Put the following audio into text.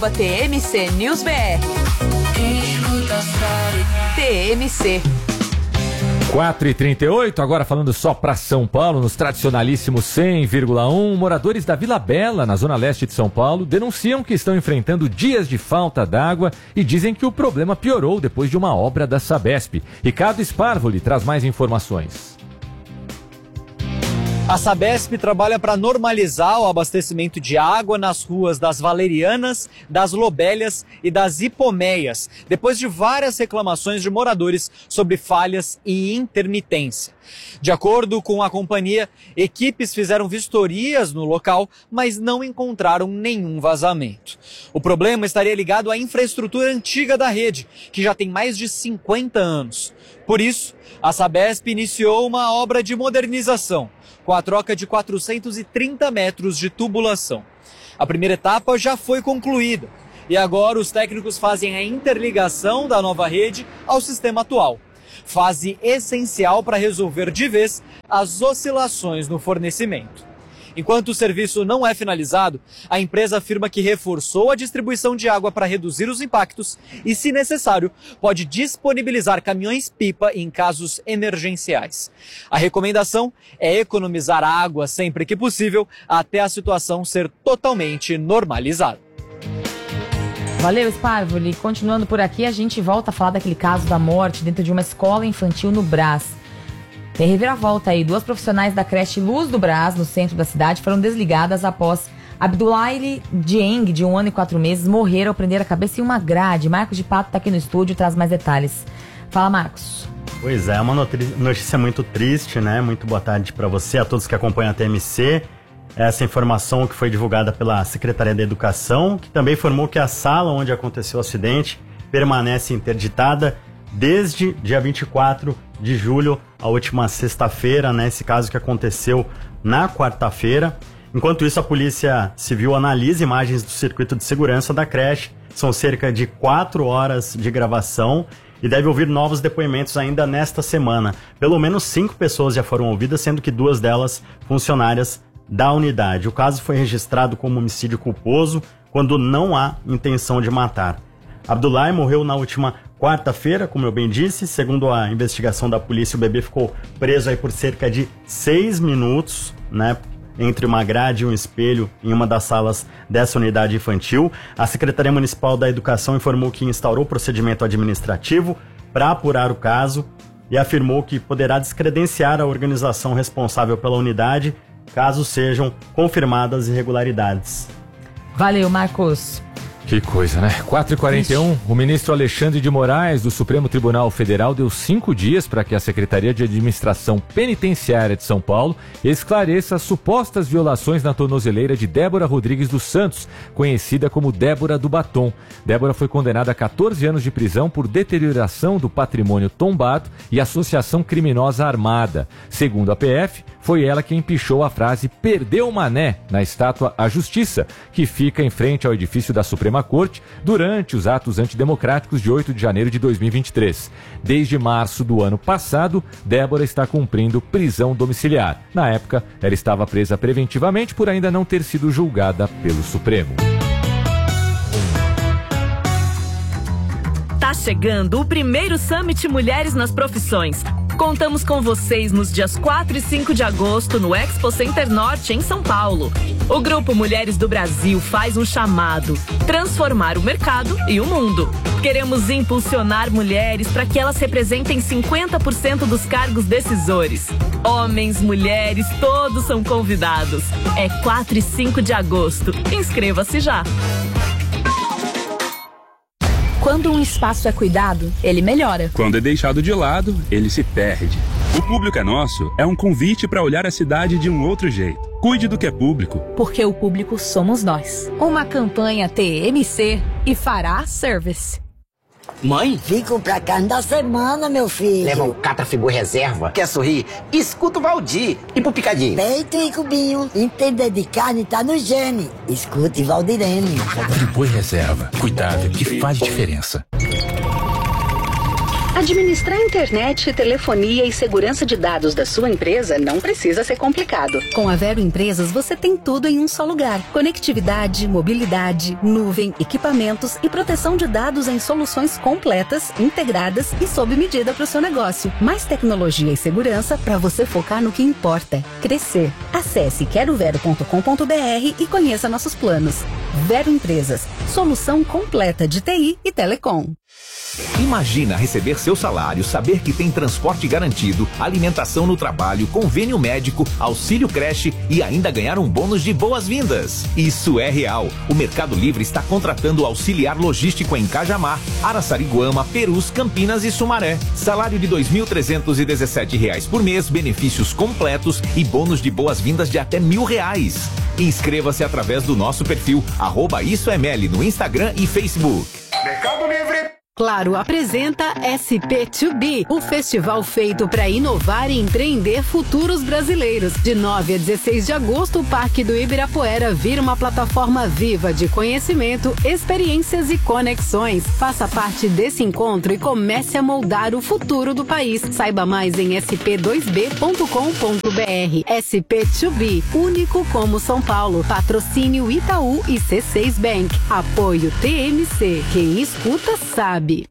TMC News BR. TMC. 4h38, agora falando só para São Paulo, nos tradicionalíssimos 100,1, moradores da Vila Bela, na zona leste de São Paulo, denunciam que estão enfrentando dias de falta d'água e dizem que o problema piorou depois de uma obra da Sabesp. Ricardo Sparvoli traz mais informações. A Sabesp trabalha para normalizar o abastecimento de água nas ruas das Valerianas, das Lobélias e das Hipomeias, depois de várias reclamações de moradores sobre falhas e intermitência. De acordo com a companhia, equipes fizeram vistorias no local, mas não encontraram nenhum vazamento. O problema estaria ligado à infraestrutura antiga da rede, que já tem mais de 50 anos. Por isso, a Sabesp iniciou uma obra de modernização, com a troca de 430 metros de tubulação. A primeira etapa já foi concluída e agora os técnicos fazem a interligação da nova rede ao sistema atual. Fase essencial para resolver de vez as oscilações no fornecimento. Enquanto o serviço não é finalizado, a empresa afirma que reforçou a distribuição de água para reduzir os impactos e, se necessário, pode disponibilizar caminhões-pipa em casos emergenciais. A recomendação é economizar água sempre que possível, até a situação ser totalmente normalizada. Valeu, Sparvoli. Continuando por aqui, a gente volta a falar daquele caso da morte dentro de uma escola infantil no Brás. Tem reviravolta aí. 2 profissionais da creche Luz do Brás, no centro da cidade, foram desligadas após Abdullahi Dieng, de 1 ano e 4 meses, morrer ao prender a cabeça em uma grade. Marcos de Pato está aqui no estúdio e traz mais detalhes. Fala, Marcos. Pois é, uma notícia muito triste, né? Muito boa tarde para você, a todos que acompanham a TMC. Essa informação que foi divulgada pela Secretaria da Educação, que também informou que a sala onde aconteceu o acidente permanece interditada desde dia 24 de julho, a última sexta-feira, né? Esse caso que aconteceu na quarta-feira. Enquanto isso, a Polícia Civil analisa imagens do circuito de segurança da creche. São cerca de 4 horas de gravação e deve ouvir novos depoimentos ainda nesta semana. Pelo menos 5 pessoas já foram ouvidas, sendo que 2 delas funcionárias da unidade. O caso foi registrado como homicídio culposo quando não há intenção de matar. Abdullahi morreu na última quarta-feira, como eu bem disse. Segundo a investigação da polícia, o bebê ficou preso aí por cerca de 6 minutos, né, entre uma grade e um espelho em uma das salas dessa unidade infantil. A Secretaria Municipal da Educação informou que instaurou procedimento administrativo para apurar o caso e afirmou que poderá descredenciar a organização responsável pela unidade caso sejam confirmadas irregularidades. Valeu, Marcos. Que coisa, né? 4h41, o ministro Alexandre de Moraes, do Supremo Tribunal Federal, deu 5 dias para que a Secretaria de Administração Penitenciária de São Paulo esclareça as supostas violações na tornozeleira de Débora Rodrigues dos Santos, conhecida como Débora do Batom. Débora foi condenada a 14 anos de prisão por deterioração do patrimônio tombado e associação criminosa armada. Segundo a PF, foi ela quem pichou a frase "Perdeu o Mané" na estátua à Justiça, que fica em frente ao edifício da Suprema Corte, durante os atos antidemocráticos de 8 de janeiro de 2023. Desde março do ano passado, Débora está cumprindo prisão domiciliar. Na época, ela estava presa preventivamente por ainda não ter sido julgada pelo Supremo. Tá chegando o primeiro Summit Mulheres nas Profissões. Contamos com vocês nos dias 4 e 5 de agosto no Expo Center Norte, em São Paulo. O Grupo Mulheres do Brasil faz um chamado: transformar o mercado e o mundo. Queremos impulsionar mulheres para que elas representem 50% dos cargos decisores. Homens, mulheres, todos são convidados. É 4 e 5 de agosto. Inscreva-se já. Quando um espaço é cuidado, ele melhora. Quando é deixado de lado, ele se perde. O Público é Nosso é um convite para olhar a cidade de um outro jeito. Cuide do que é público. Porque o público somos nós. Uma campanha TMC e Fará Service. Mãe? Vim comprar carne da semana, meu filho. Leva o Catrafigu Reserva. Quer sorrir? Escuta o Valdir. E pro picadinho? Peito e cubinho. Entender de carne tá no gene. Escute Valdirene. Friboi Reserva. Cuidado que faz diferença. Administrar internet, telefonia e segurança de dados da sua empresa não precisa ser complicado. Com a Vero Empresas, você tem tudo em um só lugar. Conectividade, mobilidade, nuvem, equipamentos e proteção de dados em soluções completas, integradas e sob medida para o seu negócio. Mais tecnologia e segurança para você focar no que importa: crescer. Acesse querovero.com.br e conheça nossos planos. Vero Empresas, solução completa de TI e telecom. Imagina receber seu salário, saber que tem transporte garantido, alimentação no trabalho, convênio médico, auxílio creche e ainda ganhar um bônus de boas-vindas. Isso é real. O Mercado Livre está contratando auxiliar logístico em Cajamar, Araçariguama, Perus, Campinas e Sumaré. Salário de R$ 2.317 por mês, benefícios completos e bônus de boas-vindas de até R$1.000. Inscreva-se através do nosso perfil @IsoEML no Instagram e Facebook. Mercado Livre. Claro apresenta SP2B, o festival feito para inovar e empreender futuros brasileiros. De 9 a 16 de agosto, o Parque do Ibirapuera vira uma plataforma viva de conhecimento, experiências e conexões. Faça parte desse encontro e comece a moldar o futuro do país. Saiba mais em sp2b.com.br. SP2B, único como São Paulo. Patrocínio Itaú e C6 Bank. Apoio TMC. Quem escuta sabe.